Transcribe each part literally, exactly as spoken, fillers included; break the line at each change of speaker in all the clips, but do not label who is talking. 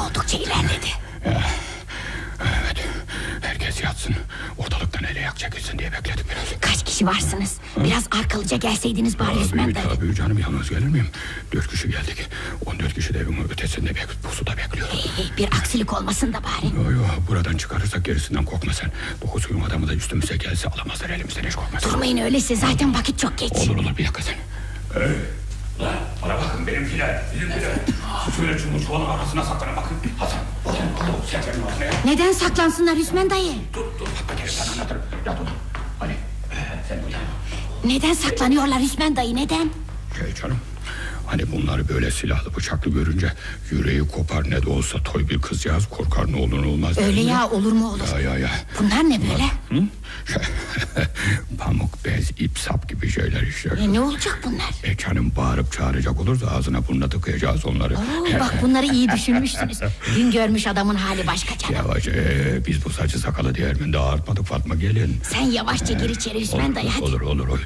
oldukça ilerledi.
Evet, herkes yatsın. Ortalıktan ele yak çekilsin diye bekledik biraz.
Kaç kişi varsınız? Ha? Biraz arkalıca gelseydiniz bari Üsmen dayı.
Tabii canım, yalnız gelir miyim? Dört kişi geldik. On dört kişi de evin ötesinde bek- pusuda bekliyor.
Ee, bir aksilik olmasın da bari.
Yok yok, buradan çıkarırsak gerisinden korkma sen. Dokuz gün adamı da üstümüze gelse alamazlar elimizden, hiç korkma.
Durmayın öyleyse, zaten vakit çok geç.
Olur olur, bir dakika sen. Hey, lan bana bakın, benimkiler, bizimkiler. Şöyle çubuğun çuvalın arasına saklanın bakın. Hasan, Hasan, sen senin ağzına ya.
Neden saklansınlar Üsmen dayı?
Dur dur, hatta gelip ben anlatırım. Yat oğlum, hadi sen uyan.
Neden saklanıyorlar Üsmen dayı, neden?
Şey canım, hani bunları böyle silahlı bıçaklı görünce yüreği kopar, ne de olsa toy bir kızcağız korkar, ne olur ne olmaz.
Öyle ya, olur mu olur.
Ya ya ya.
Bunlar ne böyle?
Hı? Pamuk, bez, ip, sap gibi şeyler işte.
E, ne olacak bunlar?
E canım, bağırıp çağıracak olursa ağzına burnuna tıkayacağız onları.
Oo, bak bunları iyi düşünmüşsünüz. Gün görmüş adamın hali başka canım.
Yavaş, e, biz bu saçı sakalı değerminde ağartmadık Fatma, gelin.
Sen yavaşça gir içeri Üsmen dayı, hadi.
Olur olur olur.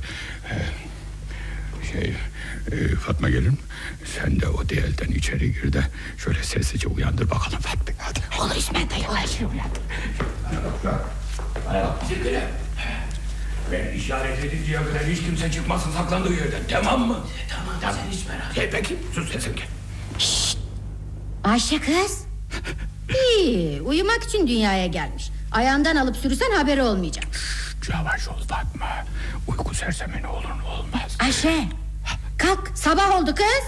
Şey e, Fatma gelin, sen de o değelden içeri gir de şöyle sessizce uyandır bakalım Fatma, hadi.
Olur Üsmen dayı, olur.
Hadi uyandır. Hadi bak bizimkiler. Ben işaret edinceye kadar hiç kimse çıkmasın saklandığı yerden, tamam mı?
Tamam, tamam. Sen hiç merak etme.
Gel bakayım, sus sesin gel.
Şşt! Ayşe kız.
İyi, uyumak için dünyaya gelmiş. Ayağından alıp sürüsen haberi olmayacak.
Şşt, yavaş ol Fatma. Uyku sersemi ne olur ne olmaz.
Ayşe, kalk, sabah oldu kız.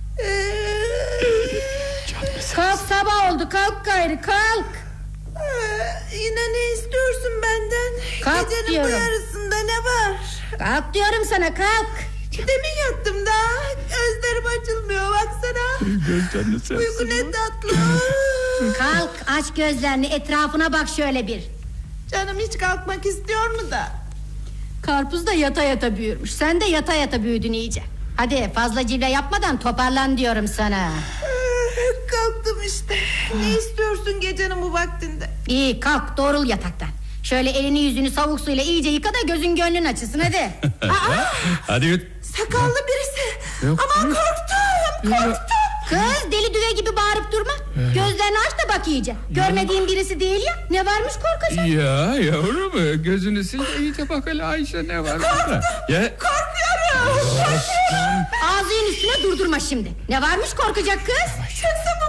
Kalk, sabah oldu, kalk gayrı, kalk.
Ee, yine ne istiyorsun benden?
Kalk
Gecenin
diyorum.
bu yarısında ne var?
Kalk diyorum sana, kalk.
Demin yattım da gözlerim açılmıyor, baksana.
Gözlerini sen.
Uyku ne tatlı.
Kalk, aç gözlerini, etrafına bak şöyle bir.
Canım hiç kalkmak istiyor mu da?
Karpuz da yata yata büyürmüş. Sen de yata yata büyüdün iyice. Hadi fazla cille yapmadan toparlan diyorum sana.
Kalktım işte. Ne istiyorsun gecenin bu vaktinde?
İyi, kalk, doğrul yataktan. Şöyle elini yüzünü savuk suyla iyice yıka da gözün gönlün açılsın, hadi.
Aa, hadi git.
Sakallı birisi. Yok. Aman korktum, korktum.
Kız, deli düve gibi bağırıp durma. Gözlerini aç da bak iyice. Görmediğin birisi değil ya. Ne varmış korkacak?
Ya yavrum, gözünü sil iyice bak hele Ayşe, ne var burada? Ya.
Korkuyorum.
Ağzının üstüne durdurma şimdi. Ne varmış korkacak kız?
Sözüm